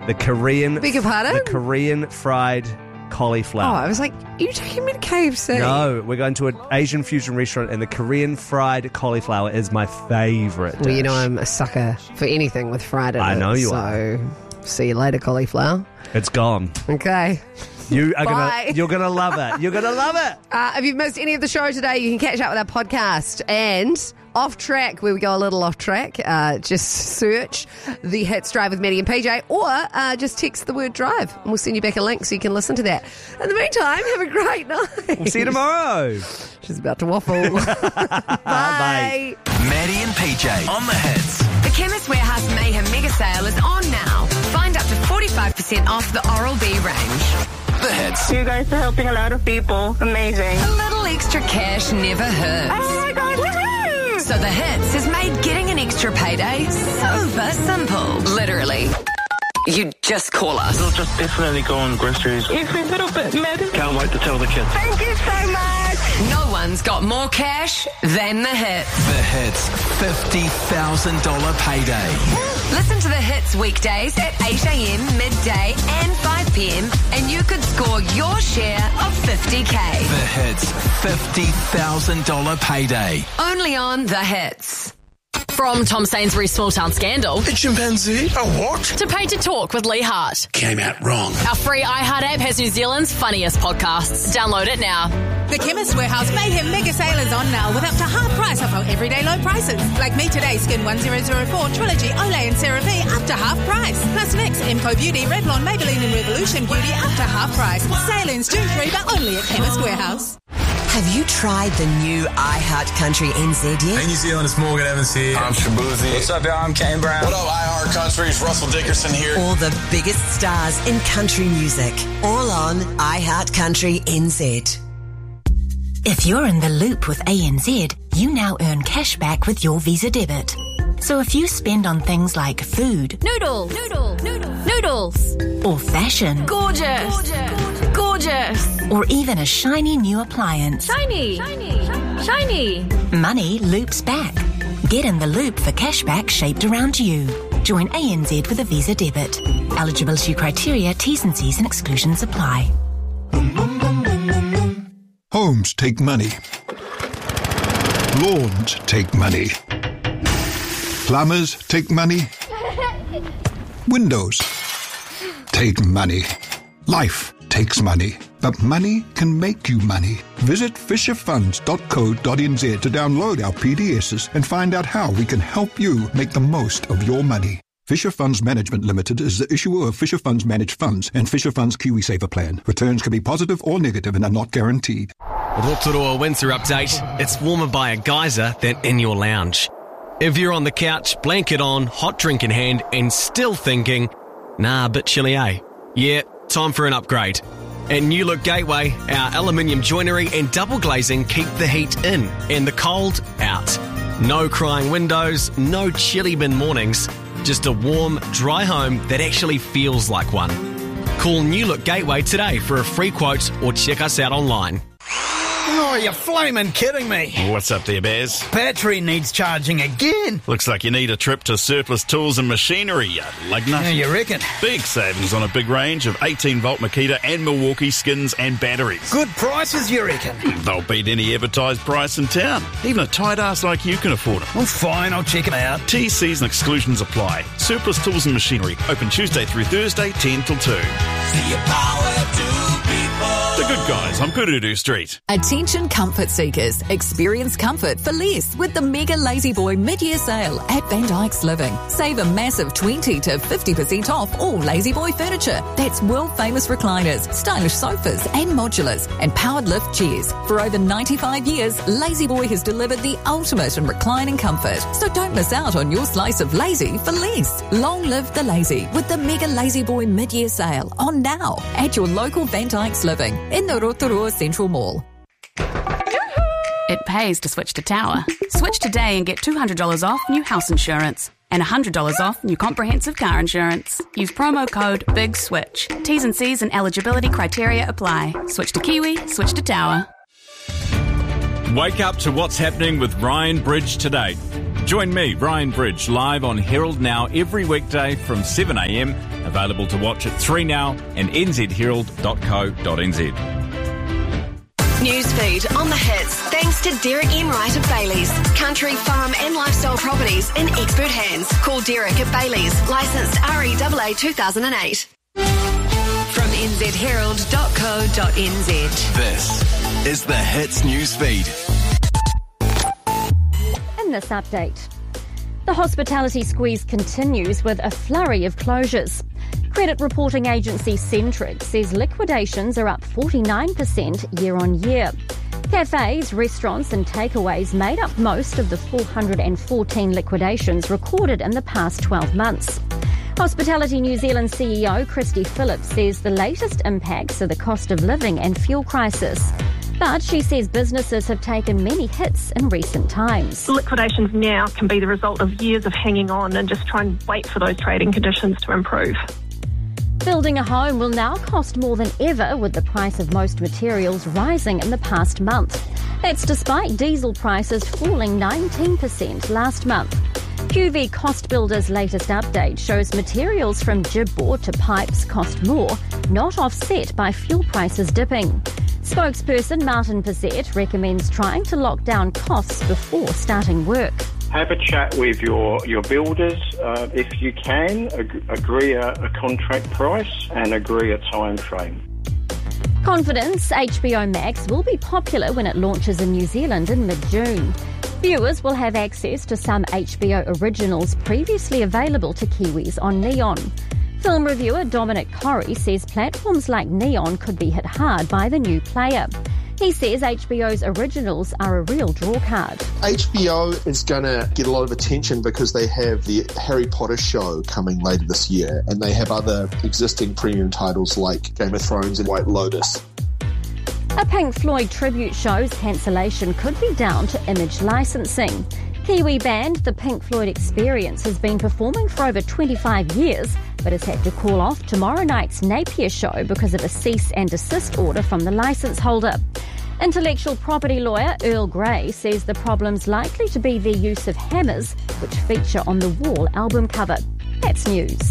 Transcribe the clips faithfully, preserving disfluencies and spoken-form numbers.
The Korean... Beg your pardon? The Korean fried cauliflower. Oh, I was like, are you taking me to K F C? No, we're going to an Asian fusion restaurant, and the Korean fried cauliflower is my favourite dish. Well, you know I'm a sucker for anything with fried in it. I know you so are. See you later, cauliflower. It's gone. Okay. You are Bye. gonna, you're going to love it. You're going to love it. Uh, if you've missed any of the show today, you can catch up with our podcast. And Off Track, where we go a little off track, uh, just search The Hits Drive with Maddie and P J, or uh, just text the word drive, and we'll send you back a link so you can listen to that. In the meantime, have a great night. We'll see you tomorrow. She's about to waffle. Bye. Bye. Maddie and P J on The Hits. The Chemist Warehouse Mayhem Mega Sale is on now. Find up to forty-five percent off the Oral-B range. The Hits. You guys are helping a lot of people. Amazing. A little extra cash never hurts. Oh my God, woohoo! So The Hits has made getting an extra payday super simple. Literally. You just call us. We'll just definitely go on groceries. Every little bit matters. Can't wait to tell the kids. Thank you so much. No one's got more cash than The Hits. The Hits fifty thousand dollars payday. Listen to The Hits weekdays at eight a.m, midday and five p.m. and you could score your share of fifty K. The Hits fifty thousand dollars payday. Only on The Hits. From Tom Sainsbury's Small Town Scandal A chimpanzee? A what? to Pay to Talk with Lee Hart. Came out wrong. Our free iHeart app has New Zealand's funniest podcasts. Download it now. The Chemist Warehouse Mayhem Mega Sale is on now with up to half price off our everyday low prices. Like Me Today Skin one thousand four, Trilogy, Olay and CeraVe up to half price. Plus N Y X, Emco Beauty, Revlon, Maybelline and Revolution Beauty up to half price. Sale ends June third but only at Chemist Warehouse. Have you tried the new iHeart Country N Z yet? Hey New Zealand, it's Morgan Evans here. I'm Shabuzi. What's up, y'all? I'm Kane Brown. What up, iHeart Country? It's Russell Dickerson here. All the biggest stars in country music. All on iHeart Country N Z. If you're in the loop with A N Z, you now earn cash back with your Visa debit. So if you spend on things like food, Noodles, noodle, noodle, noodles, or fashion, gorgeous, gorgeous, gorgeous, or even a shiny new appliance, shiny, shiny, shiny, money loops back. Get in the loop for cashback shaped around you. Join A N Z with a Visa debit. Eligibility criteria, T's and C's and exclusions apply. Homes take money. Lawns take money. Plumbers take money. Windows take money. Life takes money. But money can make you money. Visit fisher funds dot co dot n z to download our P D Ss and find out how we can help you make the most of your money. Fisher Funds Management Limited is the issuer of Fisher Funds Managed Funds and Fisher Funds KiwiSaver Plan. Returns can be positive or negative and are not guaranteed. Rotorua winter update. It's warmer by a geyser than in your lounge. If you're on the couch, blanket on, hot drink in hand, and still thinking, nah, a bit chilly, eh? Yeah, time for an upgrade. At New Look Gateway, our aluminium joinery and double glazing keep the heat in and the cold out. No crying windows, no chilly bin mornings, just a warm, dry home that actually feels like one. Call New Look Gateway today for a free quote or check us out online. Oh, you're flaming kidding me. What's up there, Baz? Battery needs charging again. Looks like you need a trip to Surplus Tools and Machinery, you lug nut. Yeah, you reckon? Big savings on a big range of eighteen volt Makita and Milwaukee skins and batteries. Good prices, you reckon? They'll beat any advertised price in town. Even a tight ass like you can afford them. Well, fine, I'll check them out. T Cs and exclusions apply. Surplus Tools and Machinery, open Tuesday through Thursday, ten till two. See your power to people. The Good Guys on Kurudu Street. Attention comfort seekers. Experience comfort for less with the Mega Lazy Boy mid-year sale at Van Dyke's Living. Save a massive twenty to fifty percent off all Lazy Boy furniture. That's world-famous recliners, stylish sofas and modulars, and powered lift chairs. For over ninety-five years, Lazy Boy has delivered the ultimate in reclining comfort. So don't miss out on your slice of lazy for less. Long live the lazy with the Mega Lazy Boy mid-year sale on now at your local Van Dyke's Living in the Rotorua Central Mall. It pays to switch to Tower. Switch today and get two hundred dollars off new house insurance and one hundred dollars off new comprehensive car insurance. Use promo code BIGSWITCH. T's and C's and eligibility criteria apply. Switch to Kiwi, switch to Tower. Wake up to what's happening with Ryan Bridge today. Join me, Ryan Bridge, live on Herald Now every weekday from seven a m. Available to watch at three now and n z herald dot co dot n z. Newsfeed on the hits, thanks to Derek Enright of Bailey's. Country, farm and lifestyle properties in expert hands. Call Derek at Bailey's, licensed R E A A two thousand eight. From n z herald dot co dot n z. This is the Hits Newsfeed. In this update, the hospitality squeeze continues with a flurry of closures. Credit reporting agency Centric says liquidations are up forty-nine percent year on year. Cafes, restaurants and takeaways made up most of the four hundred fourteen liquidations recorded in the past twelve months. Hospitality New Zealand C E O Christy Phillips says the latest impacts are the cost of living and fuel crisis. But she says businesses have taken many hits in recent times. Liquidations now can be the result of years of hanging on and just trying to wait for those trading conditions to improve. Building a home will now cost more than ever, with the price of most materials rising in the past month. That's despite diesel prices falling nineteen percent last month. Q V Cost Builder's latest update shows materials from gibboard to pipes cost more, not offset by fuel prices dipping. Spokesperson Martin Pezet recommends trying to lock down costs before starting work. Have a chat with your, your builders uh, if you can, ag- agree a, a contract price and agree a time frame. Confidence H B O Max will be popular when it launches in New Zealand in mid-June. Viewers will have access to some H B O originals previously available to Kiwis on Neon. Film reviewer Dominic Corrie says platforms like Neon could be hit hard by the new player. He says H B O's originals are a real drawcard. H B O is going to get a lot of attention because they have the Harry Potter show coming later this year, and they have other existing premium titles like Game of Thrones and White Lotus. A Pink Floyd tribute show's cancellation could be down to image licensing. Kiwi band The Pink Floyd Experience has been performing for over twenty-five years, but has had to call off tomorrow night's Napier show because of a cease and desist order from the licence holder. Intellectual property lawyer Earl Grey says the problem's likely to be their use of hammers, which feature on the Wall album cover. That's news.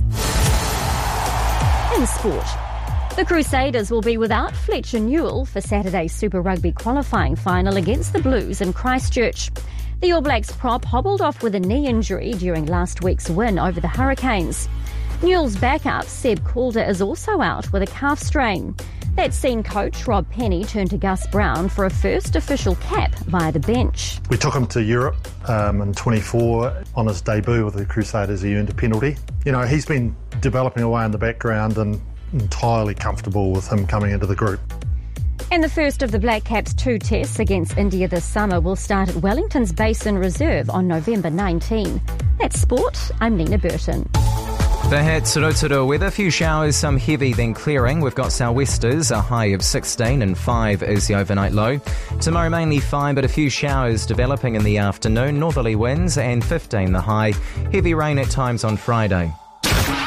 In sport, the Crusaders will be without Fletcher Newell for Saturday's Super Rugby qualifying final against the Blues in Christchurch. The All Blacks prop hobbled off with a knee injury during last week's win over the Hurricanes. Newell's backup, Seb Calder, is also out with a calf strain. That's seen coach Rob Penny turn to Gus Brown for a first official cap via the bench. We took him to Europe um, in twenty-four. On his debut with the Crusaders, he earned a penalty. You know, he's been developing away in the background and entirely comfortable with him coming into the group. And the first of the Black Caps' two tests against India this summer will start at Wellington's Basin Reserve on November nineteenth. That's sport. I'm Nina Burton. The Hits Rotorua weather, a few showers, some heavy then clearing. We've got sou'westers, a high of sixteen and five is the overnight low. Tomorrow mainly fine, but a few showers developing in the afternoon. Northerly winds and fifteen the high. Heavy rain at times on Friday.